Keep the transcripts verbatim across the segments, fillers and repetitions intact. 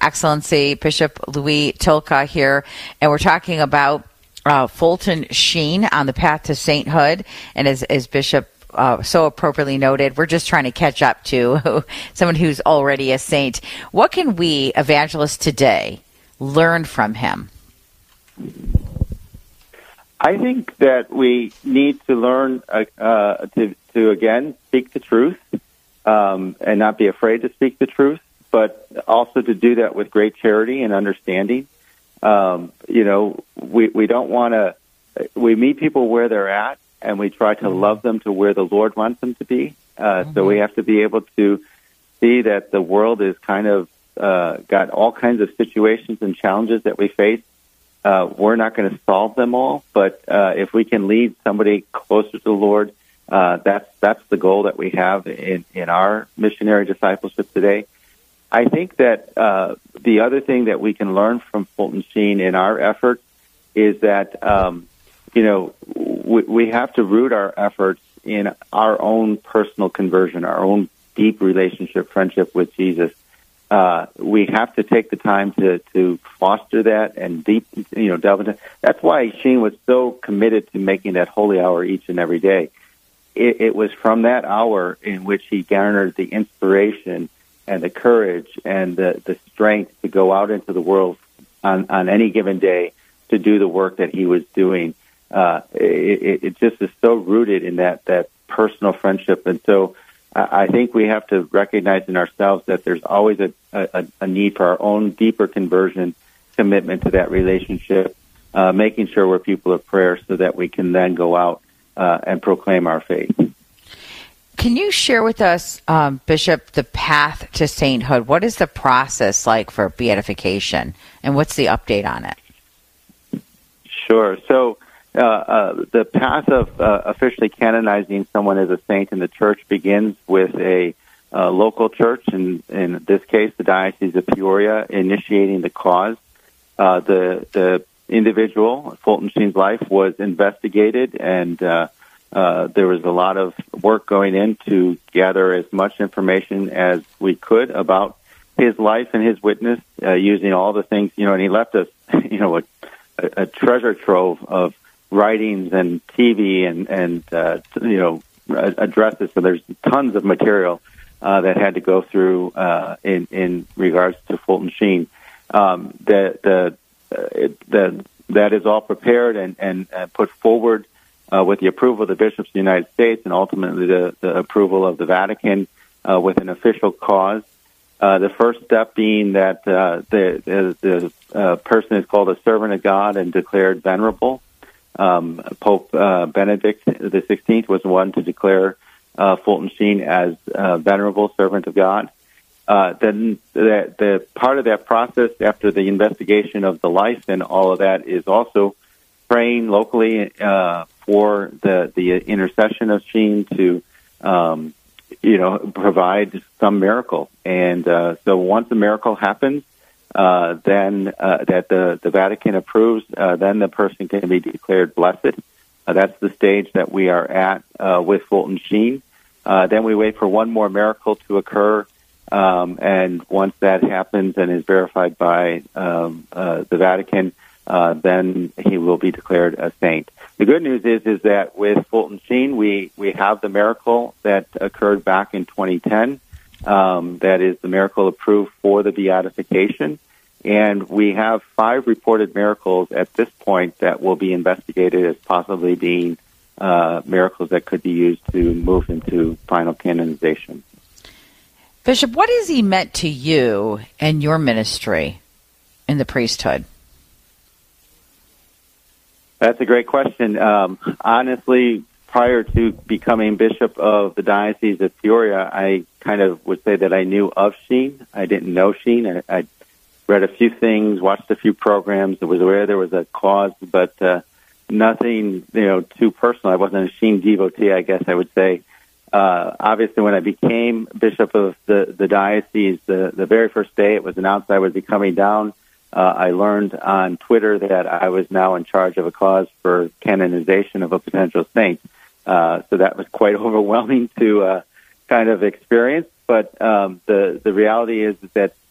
Excellency Bishop Louis Tilka here, and we're talking about uh, Fulton Sheen on the path to sainthood. And as, as Bishop uh, so appropriately noted, we're just trying to catch up to someone who's already a saint. What can we, evangelists today, learn from him? I think that we need to learn uh, uh, to, to, again, speak the truth um, and not be afraid to speak the truth, but also to do that with great charity and understanding. Um, you know, we, we don't want to, we meet people where they're at, and we try to love them to where the Lord wants them to be. Uh, mm-hmm. So we have to be able to see that the world is kind of uh, got all kinds of situations and challenges that we face. Uh, we're not going to solve them all, but uh, if we can lead somebody closer to the Lord, uh, that's that's the goal that we have in, in our missionary discipleship today. I think that uh, the other thing that we can learn from Fulton Sheen in our efforts is that, um, you know, we, we have to root our efforts in our own personal conversion, our own deep relationship, friendship with Jesus. Uh, we have to take the time to, to foster that and deep, you know, delve into. That's why Sheen was so committed to making that holy hour each and every day. It, it was from that hour in which he garnered the inspiration and the courage and the, the strength to go out into the world on, on any given day to do the work that he was doing. Uh, it, it just is so rooted in that, that personal friendship. And so I think we have to recognize in ourselves that there's always a, a, a need for our own deeper conversion, commitment to that relationship, uh, making sure we're people of prayer so that we can then go out uh, and proclaim our faith. Can you share with us, um, Bishop, the path to sainthood? What is the process like for beatification, and what's the update on it? Sure. So Uh, uh, the path of uh, officially canonizing someone as a saint in the church begins with a uh, local church, in, in this case, the Diocese of Peoria, initiating the cause. Uh, the the individual, Fulton Sheen's life, was investigated, and uh, uh, there was a lot of work going in to gather as much information as we could about his life and his witness, uh, using all the things, you know, and he left us, you know, a, a treasure trove of writings and T V and, and uh, you know, addresses. So there's tons of material uh, that had to go through uh, in, in regards to Fulton Sheen. Um, the, the, uh, it, the, that is all prepared and, and uh, put forward uh, with the approval of the bishops of the United States and ultimately the, the approval of the Vatican uh, with an official cause. Uh, the first step being that uh, the, the, the uh, person is called a servant of God and declared venerable. Um, Pope uh, Benedict the sixteenth was the one to declare uh, Fulton Sheen as a venerable servant of God. Uh, then the, the part of that process after the investigation of the life and all of that is also praying locally uh, for the, the intercession of Sheen to, um, you know, provide some miracle. And uh, so once a miracle happens, Uh, then uh, that the, the Vatican approves, uh, then the person can be declared blessed. Uh, that's the stage that we are at uh, with Fulton Sheen. Uh, then we wait for one more miracle to occur, um, and once that happens and is verified by um, uh, the Vatican, uh, then he will be declared a saint. The good news is is that with Fulton Sheen, we, we have the miracle that occurred back in twenty ten. Um, that is the miracle approved for the beatification. And we have five reported miracles at this point that will be investigated as possibly being uh, miracles that could be used to move into final canonization. Bishop, what has he meant to you and your ministry in the priesthood? That's a great question. Um, honestly, prior to becoming bishop of the Diocese of Peoria, I kind of would say that I knew of Sheen. I didn't know Sheen. I, I read a few things, watched a few programs. I was aware there was a cause, but uh, nothing, you know, too personal. I wasn't a Sheen devotee, I guess I would say. Uh, obviously, when I became bishop of the, the diocese, the, the very first day it was announced I would be coming down, uh, I learned on Twitter that I was now in charge of a cause for canonization of a potential saint. Uh, so that was quite overwhelming to uh, kind of experience. But um, the the reality is that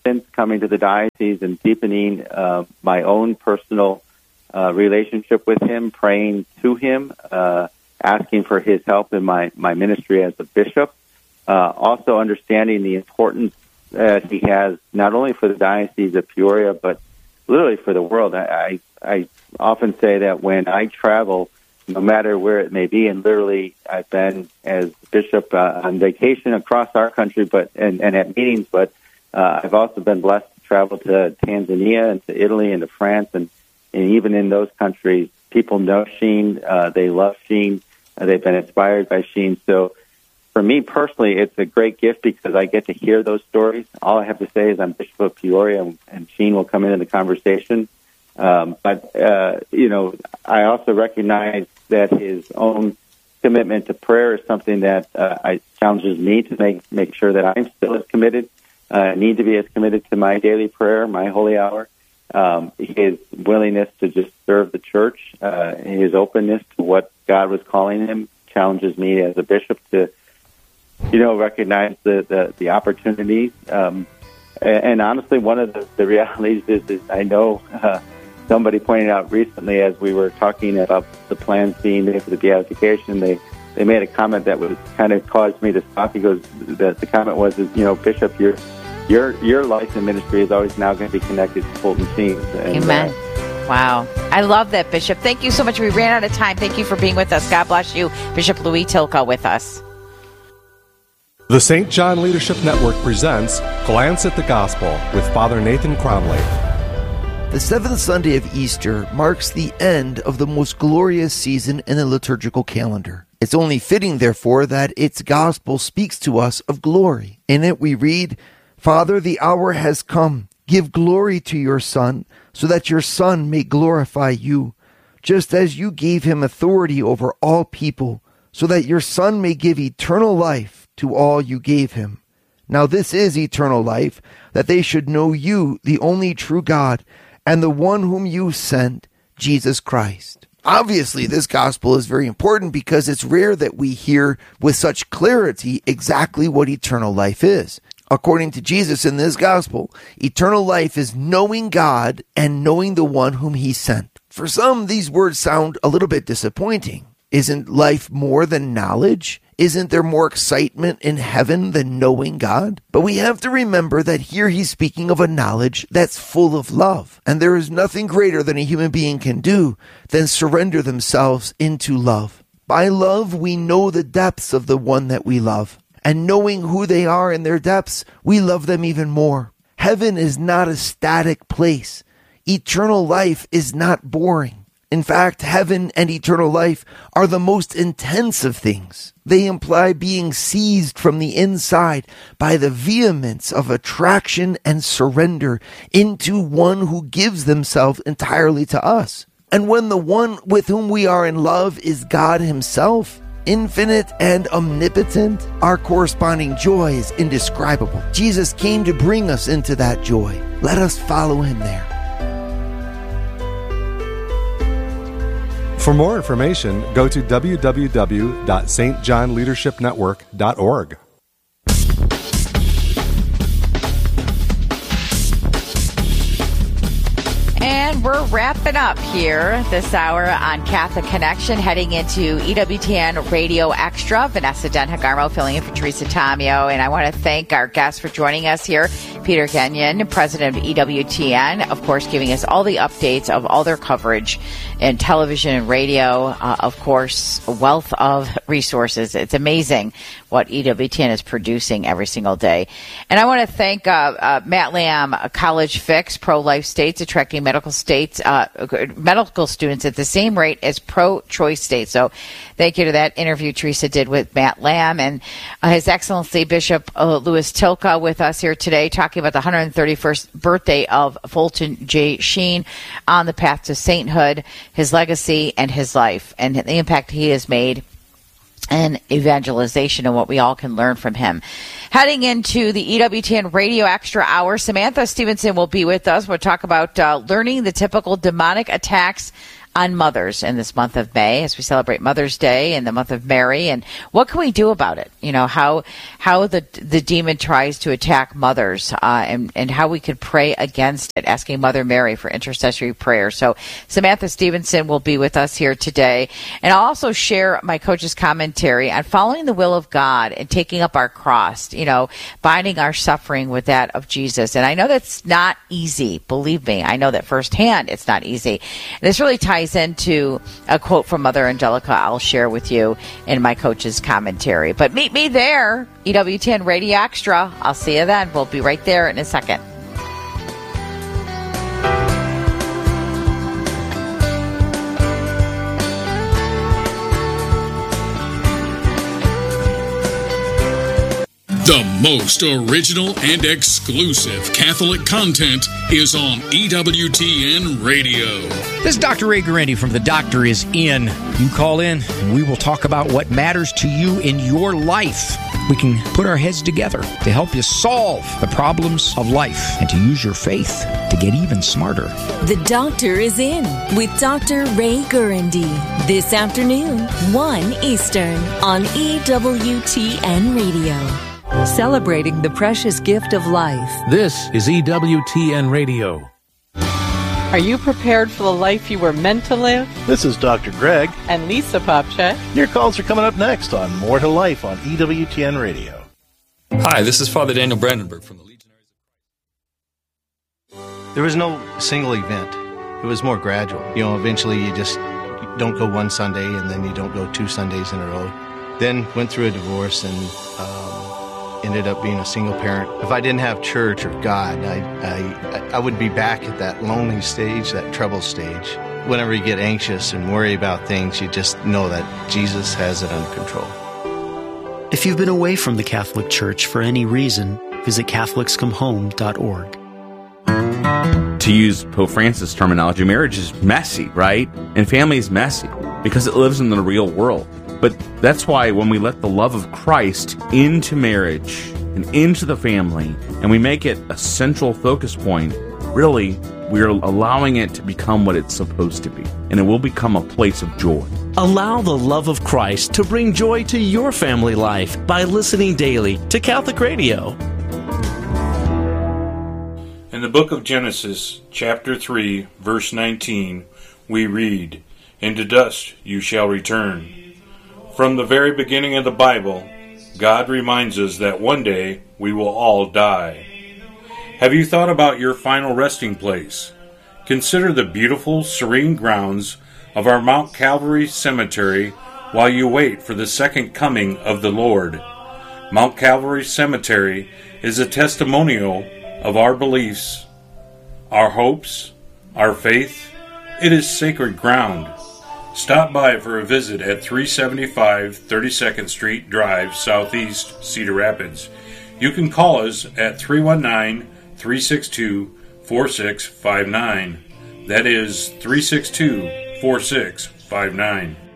since coming to the diocese and deepening uh, my own personal uh, relationship with him, praying to him, uh, asking for his help in my, my ministry as a bishop, uh, also understanding the importance that he has not only for the Diocese of Peoria, but literally for the world. I, I, I often say that when I travel, no matter where it may be, and literally I've been as bishop uh, on vacation across our country, but and, and at meetings, but uh, I've also been blessed to travel to Tanzania and to Italy and to France, and, and even in those countries, people know Sheen, uh, they love Sheen, uh, they've been inspired by Sheen. So for me personally, it's a great gift because I get to hear those stories. All I have to say is I'm Bishop of Peoria, and, and Sheen will come into the conversation. Um, but, uh, you know, I also recognize that his own commitment to prayer is something that uh, I, challenges me to make make sure that I'm still as committed, uh, need to be as committed to my daily prayer, my holy hour. Um, his willingness to just serve the church, uh, his openness to what God was calling him challenges me as a bishop to, you know, recognize the, the, the opportunities. Um, and, and honestly, one of the, the realities is, is I know uh, somebody pointed out recently as we were talking about the plans being made for the beatification, they, they made a comment that was kind of caused me to stop. He goes, the, the comment was, is, you know, Bishop, your your your life and ministry is always now going to be connected to Fulton Sheen. And, Amen. Uh, wow. I love that, Bishop. Thank you so much. We ran out of time. Thank you for being with us. God bless you. Bishop Louis Tilka with us. The Saint John Leadership Network presents Glance at the Gospel with Father Nathan Cromley. The seventh Sunday of Easter marks the end of the most glorious season in the liturgical calendar. It's only fitting, therefore, that its gospel speaks to us of glory. In it we read, "Father, the hour has come. Give glory to your Son, so that your Son may glorify you, just as you gave him authority over all people, so that your Son may give eternal life to all you gave him. Now this is eternal life, that they should know you, the only true God, and the one whom you sent, Jesus Christ." Obviously, this gospel is very important because it's rare that we hear with such clarity exactly what eternal life is. According to Jesus in this gospel, eternal life is knowing God and knowing the one whom he sent. For some, these words sound a little bit disappointing. Isn't life more than knowledge? Isn't there more excitement in heaven than knowing God? But we have to remember that here he's speaking of a knowledge that's full of love. And there is nothing greater than a human being can do than surrender themselves into love. By love, we know the depths of the one that we love. And knowing who they are in their depths, we love them even more. Heaven is not a static place. Eternal life is not boring. In fact, heaven and eternal life are the most intense of things. They imply being seized from the inside by the vehemence of attraction and surrender into one who gives themselves entirely to us. And when the one with whom we are in love is God himself, infinite and omnipotent, our corresponding joy is indescribable. Jesus came to bring us into that joy. Let us follow him there. For more information, go to w w w dot s t john leadership network dot org. And we're wrapping up here this hour on Catholic Connection, heading into E W T N Radio Extra. Vanessa Denhagarmo filling in for Teresa Tomeo. And I want to thank our guests for joining us here. Peter Kenyon, president of E W T N, of course, giving us all the updates of all their coverage in television and radio. Uh, of course, a wealth of resources. It's amazing what E W T N is producing every single day. And I want to thank uh, uh, Matt Lamb, College Fix, pro-life states, attracting medical states, uh, medical students at the same rate as pro-choice states. So thank you to that interview Teresa did with Matt Lamb, and uh, His Excellency Bishop uh, Louis Tilka with us here today, talking about the one hundred thirty-first birthday of Fulton J. Sheen on the path to sainthood, his legacy, and his life, and the impact he has made and evangelization and what we all can learn from him. Heading into the E W T N Radio Extra Hour, Samantha Stevenson will be with us. We'll talk about uh, learning the typical demonic attacks on mothers in this month of May as we celebrate Mother's Day and the month of Mary. And what can we do about it? You know, how how the the demon tries to attack mothers, uh, and, and how we could pray against it, asking Mother Mary for intercessory prayer. So Samantha Stevenson will be with us here today. And I'll also share my coach's commentary on following the will of God and taking up our cross, you know, binding our suffering with that of Jesus. And I know that's not easy. Believe me, I know that firsthand it's not easy. And this really ties into a quote from Mother Angelica I'll share with you in my coach's commentary. But meet me there, E W T N Radio Extra. I'll see you then. We'll be right there in a second. The most original and exclusive Catholic content is on E W T N Radio. This is Doctor Ray Guarendi from The Doctor Is In. You call in and we will talk about what matters to you in your life. We can put our heads together to help you solve the problems of life and to use your faith to get even smarter. The Doctor Is In with Doctor Ray Guarendi. This afternoon, one Eastern on E W T N Radio. Celebrating the precious gift of life. This is E W T N Radio. Are you prepared for the life you were meant to live? This is Doctor Greg. And Lisa Popcak. Your calls are coming up next on More to Life on E W T N Radio. Hi, this is Father Daniel Brandenburg from the Legionaries of There was no single event. It was more gradual. You know, eventually you just don't go one Sunday and then you don't go two Sundays in a row. Then went through a divorce and um, ended up being a single parent. If I didn't have church or God, I, I I would be back at that lonely stage, that trouble stage. Whenever you get anxious and worry about things, you just know that Jesus has it under control. If you've been away from the Catholic Church for any reason, visit Catholics Come Home dot org. To use Pope Francis' terminology, marriage is messy, right? And family is messy because it lives in the real world. But that's why when we let the love of Christ into marriage and into the family, and we make it a central focus point, really, we're allowing it to become what it's supposed to be. And it will become a place of joy. Allow the love of Christ to bring joy to your family life by listening daily to Catholic Radio. In the book of Genesis, chapter three, verse nineteen, we read, "And to dust you shall return." From the very beginning of the Bible, God reminds us that one day we will all die. Have you thought about your final resting place? Consider the beautiful, serene grounds of our Mount Calvary Cemetery while you wait for the second coming of the Lord. Mount Calvary Cemetery is a testimonial of our beliefs, our hopes, our faith. It is sacred ground. Stop by for a visit at three seventy-five thirty-second Street Drive, Southeast, Cedar Rapids. You can call us at three one nine, three six two, four six five nine. That is three six two, four six five nine.